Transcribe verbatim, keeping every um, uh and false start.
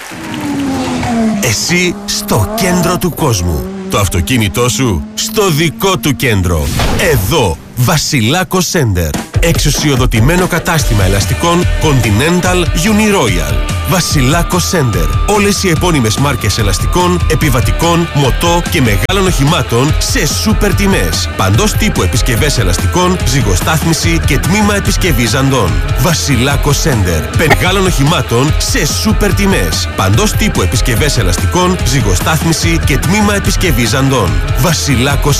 Εσύ στο κέντρο του κόσμου. Το αυτοκίνητό σου στο δικό του κέντρο. Εδώ, Βασιλάκο Center. Εξουσιοδοτημένο κατάστημα ελαστικών Continental Uniroyal. Βασιλάκο Center. Όλες οι επώνυμες μάρκες ελαστικών, επιβατικών, μοτό και μεγάλων οχημάτων σε σούπερ τιμές. Παντός τύπου επισκευές ελαστικών, ζυγοστάθμιση και τμήμα επισκευής ζαντών. Βασιλάκο Center. Μεγάλων οχημάτων σε σούπερ τιμές. Παντός τύπου επισκευές ελαστικών, ζυγοστάθμιση και τμήμα επισκευής ζαντών. Βασιλάκο